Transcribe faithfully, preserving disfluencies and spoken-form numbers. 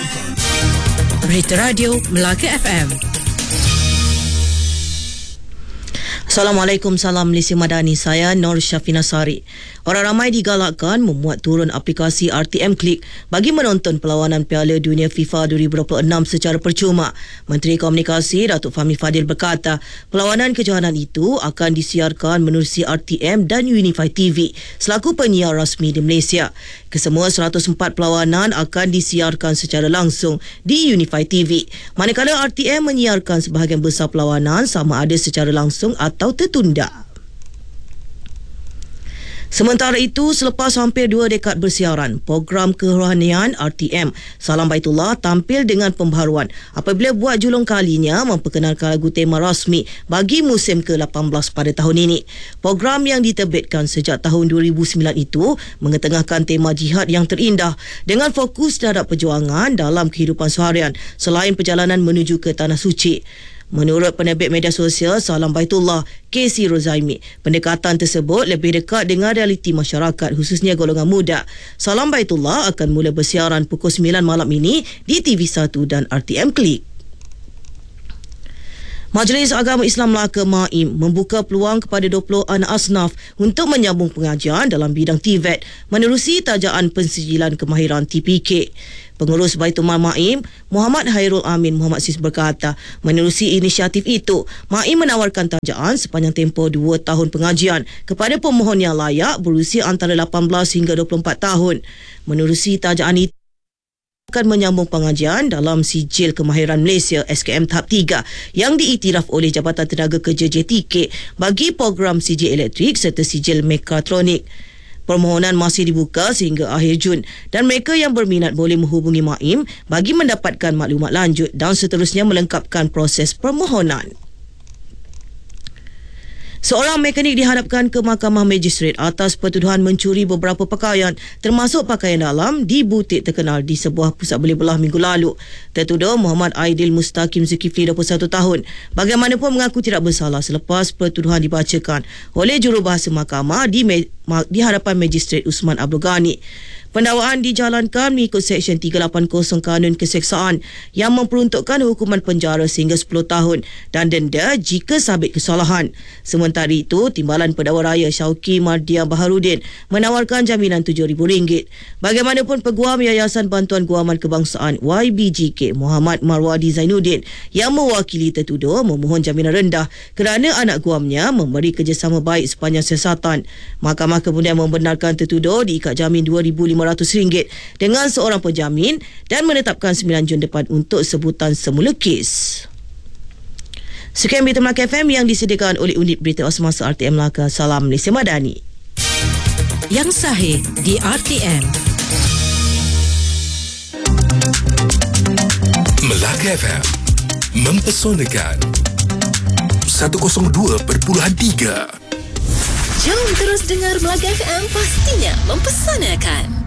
Berita Radio Melaka F M. Assalamualaikum, salam Malaysia Madani. Saya Nur Syafina Sari. Orang ramai digalakkan memuat turun aplikasi R T M Click bagi menonton perlawanan Piala Dunia FIFA dua ribu dua puluh enam secara percuma. Menteri Komunikasi Datuk Fahmi Fadil berkata, perlawanan kejohanan itu akan disiarkan menerusi R T M dan Unify T V selaku penyiar rasmi di Malaysia. Kesemua seratus empat perlawanan akan disiarkan secara langsung di Unify T V. Manakala R T M menyiarkan sebahagian besar perlawanan sama ada secara langsung atau tertunda. Sementara itu, selepas hampir dua dekad bersiaran, program kerohanian R T M Salam Baitullah tampil dengan pembaharuan apabila buat julung kalinya memperkenalkan lagu tema rasmi bagi musim ke lapan belas pada tahun ini. Program yang diterbitkan sejak tahun dua ribu sembilan itu mengetengahkan tema jihad yang terindah dengan fokus terhadap perjuangan dalam kehidupan seharian selain perjalanan menuju ke Tanah Suci. Menurut penerbit media sosial Salam Baitullah, K C Rozaimi, pendekatan tersebut lebih dekat dengan realiti masyarakat khususnya golongan muda. Salam Baitullah akan mula bersiaran pukul sembilan malam ini di T V satu dan R T M Click. Majlis Agama Islam Melaka M A I M membuka peluang kepada dua puluh anak asnaf untuk menyambung pengajian dalam bidang T V E T menerusi tajaan pensijilan kemahiran T P K. Pengurus Baitul Mal M A I M, Muhammad Hairul Amin Muhammad Sis berkata, menerusi inisiatif itu, M A I M menawarkan tajaan sepanjang tempoh dua tahun pengajian kepada pemohon yang layak berusia antara lapan belas hingga dua puluh empat tahun. Menerusi tajaan itu, akan menyambung pengajian dalam Sijil Kemahiran Malaysia S K M Tahap tiga yang diiktiraf oleh Jabatan Tenaga Kerja J T K bagi program sijil elektrik serta sijil mekatronik. Permohonan masih dibuka sehingga akhir Jun dan mereka yang berminat boleh menghubungi M A I M bagi mendapatkan maklumat lanjut dan seterusnya melengkapkan proses permohonan. Seorang mekanik dihadapkan ke Mahkamah Magistrate atas pertuduhan mencuri beberapa pakaian termasuk pakaian dalam di butik terkenal di sebuah pusat beli belah minggu lalu. Tertuduh Muhammad Aidil Mustaqim Zulkifli dua puluh satu tahun bagaimanapun mengaku tidak bersalah selepas pertuduhan dibacakan oleh jurubahasa mahkamah di, di hadapan Magistrate Usman Abdul Ghani. Pendakwaan dijalankan mengikut Seksyen tiga lapan kosong Kanun Keseksaan yang memperuntukkan hukuman penjara sehingga sepuluh tahun dan denda jika sabit kesalahan. Sementara itu, Timbalan Pendakwa Raya Syauqi Mardia Baharudin menawarkan jaminan tujuh ribu ringgit. Bagaimanapun Peguam Yayasan Bantuan Guaman Kebangsaan Y B G K Muhammad Marwadi Zainuddin yang mewakili tertuduh memohon jaminan rendah kerana anak guamnya memberi kerjasama baik sepanjang siasatan. Mahkamah kemudian membenarkan tertuduh diikat jamin dua ribu lima ratus ringgit dengan seorang penjamin dan menetapkan sembilan Jun depan untuk sebutan semula kes. Sekian Berita Melaka F M yang disediakan oleh Unit Berita Semasa R T M Melaka. Salam Malaysia Madani. Yang sahih di R T M. Melaka F M mempesonakan seratus dua perpuluhan tiga. Jom terus dengar Melaka F M, pastinya mempesonakan.